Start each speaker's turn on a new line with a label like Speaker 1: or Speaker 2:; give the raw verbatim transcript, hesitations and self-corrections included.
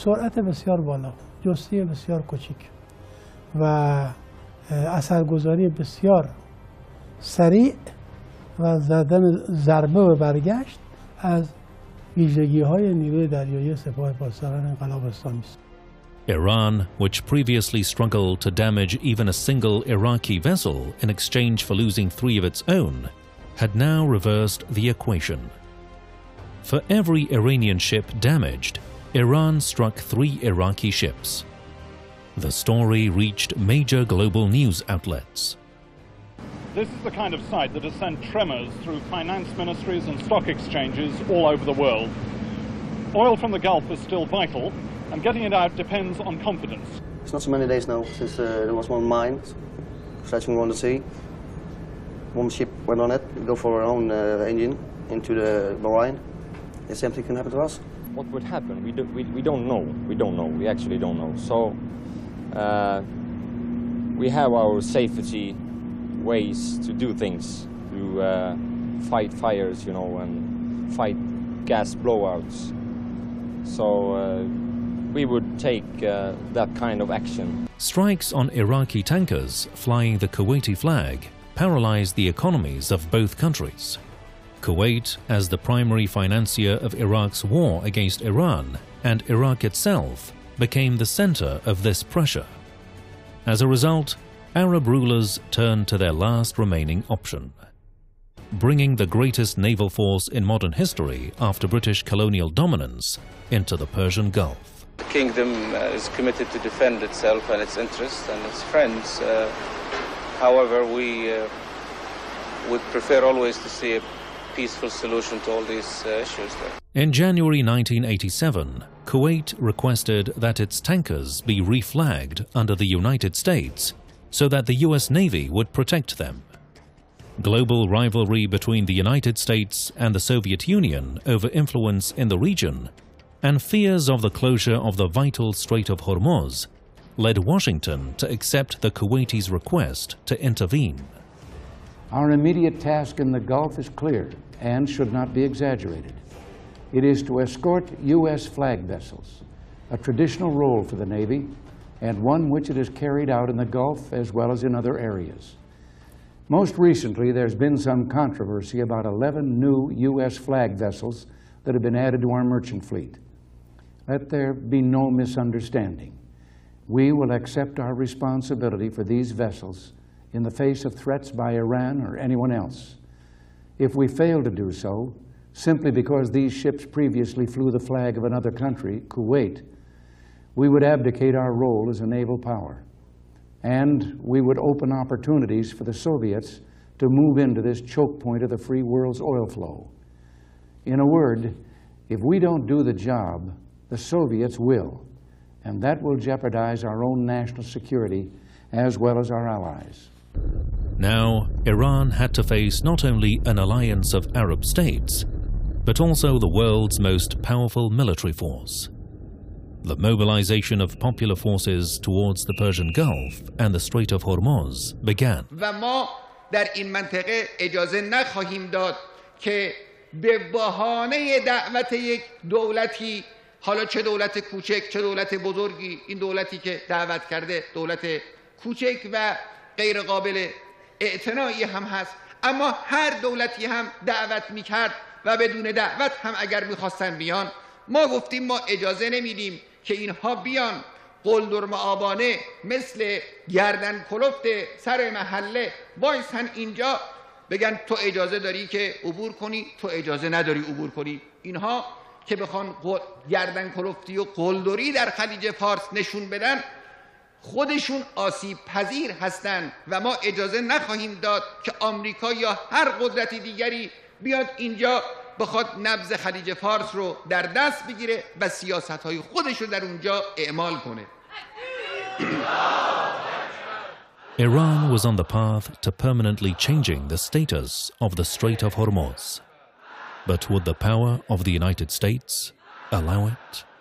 Speaker 1: سرعت بسیار بالا، جسته بسیار کوچیک و اثرگذاری بسیار سریع و زدن ضربه و برگشت از ویژگی‌های نیروی دریایی سپاه پاسداران انقلاب اسلامی است.
Speaker 2: Iran, which previously struggled to damage even a single Iraqi vessel in exchange for losing three of its own, had now reversed the equation. For every Iranian ship damaged, Iran struck three Iraqi ships. The story reached major global news outlets.
Speaker 3: This is the kind of sight that has sent tremors through finance ministries and stock exchanges all over the world. Oil from the Gulf is still vital, and getting it out depends on confidence.
Speaker 4: It's not so many days now since uh, there was one mine stretching on the sea. One ship went on it, we go for our own uh, engine into the marine. The same thing can happen to us.
Speaker 5: What would happen? We, do, we, we don't know. We don't know. We actually don't know. So uh, we have our safety ways to do things, to uh, fight fires, you know, and fight gas blowouts. So uh, we would take uh, that kind of action.
Speaker 2: Strikes on Iraqi tankers flying the Kuwaiti flag paralyzed the economies of both countries. Kuwait, as the primary financier of Iraq's war against Iran, and Iraq itself, became the center of this pressure. As a result, Arab rulers turned to their last remaining option: bringing the greatest naval force in modern history after British colonial dominance into the Persian Gulf.
Speaker 6: The kingdom uh, is committed to defend itself and its interests and its friends. Uh, however, we uh, would prefer always to see a peaceful solution to all these uh, issues.
Speaker 2: In January nineteen eighty-seven, Kuwait requested that its tankers be reflagged under the United States so that the U S Navy would protect them. Global rivalry between the United States and the Soviet Union over influence in the region, and fears of the closure of the vital Strait of Hormuz, led Washington to accept the Kuwaitis' request to intervene.
Speaker 7: Our immediate task in the Gulf is clear and should not be exaggerated. It is to escort U S flag vessels, a traditional role for the Navy, and one which it has carried out in the Gulf as well as in other areas. Most recently, there's been some controversy about eleven new U S flag vessels that have been added to our merchant fleet. Let there be no misunderstanding. We will accept our responsibility for these vessels in the face of threats by Iran or anyone else. If we fail to do so, simply because these ships previously flew the flag of another country, Kuwait, we would abdicate our role as a naval power. And we would open opportunities for the Soviets to move into this choke point of the free world's oil flow. In a word, if we don't do the job, the Soviets will, and that will jeopardize our own national security as well as our allies.
Speaker 2: Now, Iran had to face not only an alliance of Arab states, but also the world's most powerful military force. The mobilization of popular forces towards the Persian Gulf and the Strait of Hormuz began.
Speaker 8: و ما در این منطقه اجازه نخواهیم داد که به بهانه دعوت یک دولتی، حالا چه دولت کوچک چه دولت بزرگی، این دولتی که دعوت کرده دولت کوچک و غیر قابل اعتنایی هم هست، اما هر دولتی هم دعوت میکرد و بدون دعوت هم اگر میخواستن بیان، ما گفتیم ما اجازه نمیدیم که اینها بیان قلدر معابانه مثل گردن کلفت سر محله وایسن اینجا بگن تو اجازه داری که عبور کنی، تو اجازه نداری عبور کنی. اینها که بخوان گردن کلفتی و قلدری در خلیج فارس نشون بدن، خودشون آسیب پذیر هستند و ما اجازه نخواهیم داد که آمریکا یا هر قدرت دیگری بیاد اینجا بخواد نبض خلیج فارس رو در دست بگیره و سیاست‌های خودش رو در اونجا اعمال کنه.
Speaker 2: Iran was on the path to permanently changing the status of the Strait of Hormuz. But would the power of the United States allow it?